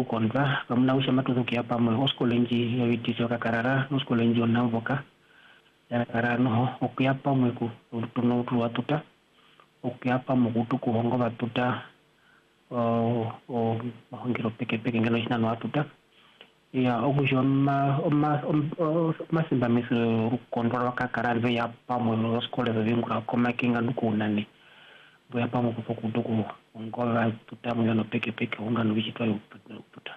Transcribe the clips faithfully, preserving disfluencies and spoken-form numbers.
rukondwa kamuna usha matuzo kiapa mu oskolenji ya vitisi wakakarara oskolenji onavoka ya karara no okiapa mu ku tuno tu watuta okiapa mu kutu kuhongo batuta o o mahongero peke peke ngelo shina no watuta ya ogusho ma ma ma simba miso rukondwa wakakarara ve yapa mu oskolenji vingura koma kinga nukunani boya pa mu kufukuduku ngoba tutamwe no peke peke ungano bichitwa yoputa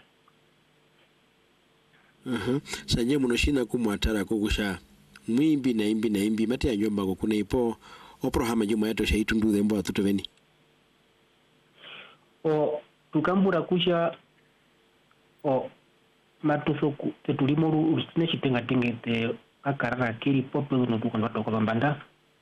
mhm sanje muno shina kumwatara kugusha mwimbi na imbi na imbi mate anyomba ko kuna ipo oprohama juma yato shaitundu dembo atutoveni o tukambura kusha o matusoku tetulimo rusine chitenga tengete akarara kiri popo no tukanda toko mbanda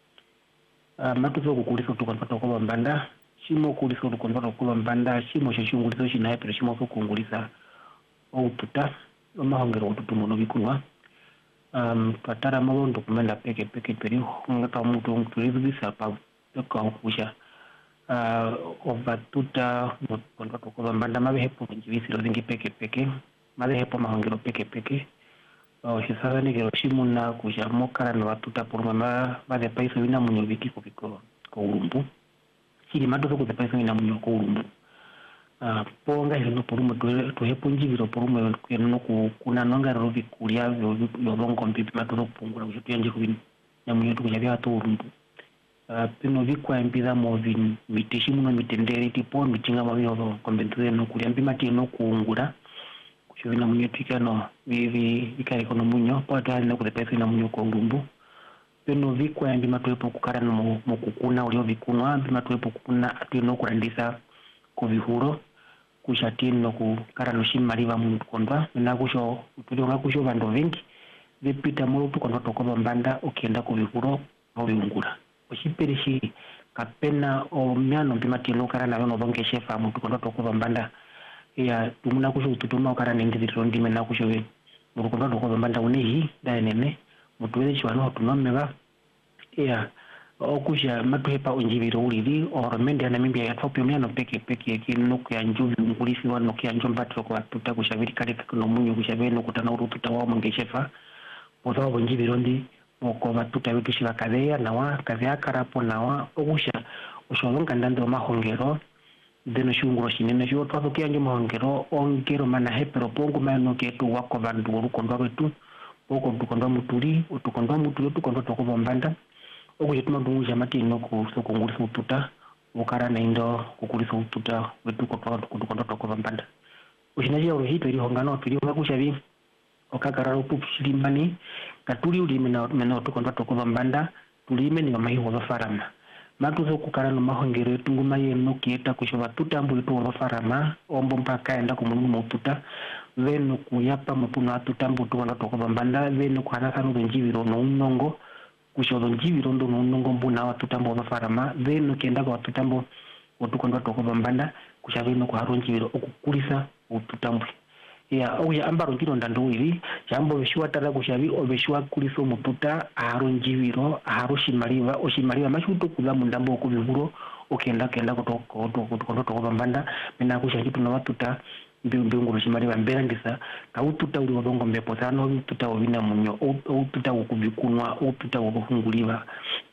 Uh, matuzo kukulisa tukonpata kwa mbanda shimo kulisa tukonpata kwa mbanda shimo shishungulizo shinaye pero shimo kungulisa au tuta amahongero ututumo no bikunwa um patara mabondo kumenda peke peke peri ngata muntu ngtulizo bisa pa kwa kusha uh obatuta tukonpata kwa mbanda mabehepo njibisiro zingi peke peke mabehepo mahongero peke peke o shisara ni gero shimuna kusha mokara no watuta poruma ba de paiso ina munyo biki ko biko ko urumbu siri mato ko de paiso ina munyo ko urumbu ah ponga hino poruma to to hepo njibiro poruma no ku kuna nonga ro bikulia yo yo longo mbipi mato no pungura kusha tuyanje ku ina munyo to kusha to urumbu ah pino vikwa mbiza mo vin mitishi muno mitendere tipo mitinga mabyo kombentuze no kulia mbimati no kuungura vina munyo tikano vivi vikari kono munyo pata na kudepesa ina munyo kwa urumbu peno vikwa yambi matuepo kukara no mukukuna ulio vikunwa ambi matuepo kukuna atuino kurandisa kuvihuro kushatini no kukara no shimariva mundu kondwa mina kusho utulionga kusho vando vingi vipita mulupu kondwa tokoba mbanda ukienda kuvihuro au viungura ushiperishi kapena o miano mpimatino kara na yono vonge shefa mundu kondwa tokoba mbanda ya tumuna kusho ututuma ukara nende vitondi mena kusho we murukondo doko mbanda unehi daenene mutuwele chwano tunomeba ya okusha matuhepa onjibiro ulili oromende ana mimbi ya topi omyano peke peke yaki nuku ya njuvi ngulisi wano kia njomba toko watuta kushaviri kare kano munyo kushaviri nukutana urututa wao mwengeshefa poza wabo njibiro ndi wako watuta wetu shiva kazeya nawa kazeya karapo nawa okusha ushawonga ndande wa mahongero deno shunguro shinene sho twazo kianjo mahongero ongero mana hepero pongo mano ketu wako bandu urukondo wetu poko tukondo mutuli utukondo mutuli tukondo toko bombanda oku yetuma dunguja mati no ku sokungulisa ututa ukara na indo kukulisa ututa wetu ko tukondo toko bombanda ushinaje uruhito iri hongano tuli ngakushabi okakara upupu shilimani katuli ulime na mena tukondo toko bombanda tulime ni mahiwo bafarama matuzo kukara no mahongero etunguma yeno kieta kushoba tutambu itu bafarama ombo mpaka enda kumungu mututa venu kuyapa mapuna tutambu tuwana toko bambanda venu kuhanasa no njibiro no unongo kushodo njibiro ndo no unongo mbuna wa tutambu bafarama venu kienda kwa tutambu otukondo toko bambanda kushaveno kwa haro njibiro okukulisa ututambu ya oya ambaro ngiro ndando iri jambo beshwa tara kushabi obeshwa kuliso mututa haro njibiro haro shimaliva oshimaliva mashuto kula mundambo okubihuro okenda kenda kutoko kutoko toko bambanda mena kushakitu na watuta mbingu mbingu shimaliva mberangisa ka ututa uli wabongo mbepo sana ututa wabina munyo ututa ukubikunwa ututa wabuhunguliva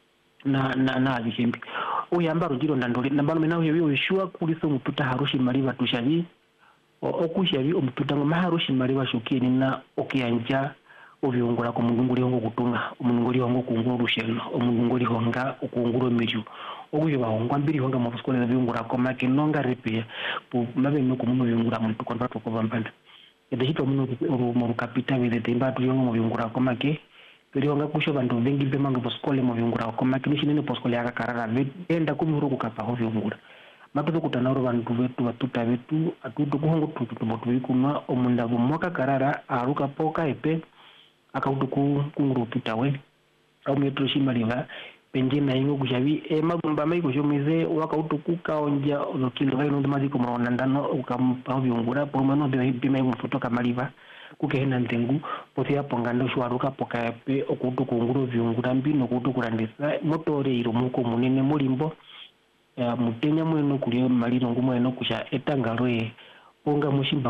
na na na abishimbi oya ambaro ngiro ndando nambano mena uyo beshwa kuliso mututa haro shimaliva tushabi okushabi omututanga maharushi mari bashukini na okiyanja obyongora ko mungunguri hongo gutunga umunguri hongo kunguru sheno umunguri honga ukunguru miju okuyo bahongwa mbiri honga mu skole byongora ko make nonga repair po mabe no kumuntu byongora mu tukontra to ko bambanda edehito muno mu kapita bide temba tuyongo mu byongora ko make biri honga kusho bantu bengi be mango skole mu byongora ko make nishinene po skole aka karara enda kumuru kukapa ho byongora matuzo kutanaro bantu vetu batuta vetu atuto kuhongo tutu tumotu bikunwa omunda bumwaka karara aruka poka epe akautuku kunguru tutawe au metro shimaliva penje na ingo kushabi e magumba mai kushomize wakautuku kaonja lokilo gaino ndamazi kumrona ndano ukampa byungura pomano de bima mu foto kamaliva kukehena ntengu posia pongando shwaruka poka epe okutuku nguru byungura mbino kutukurandisa motore iro muko munene mulimbo ya mutenya mweno kuliyo maliro ngumweno kusha etangalo e onga mushimba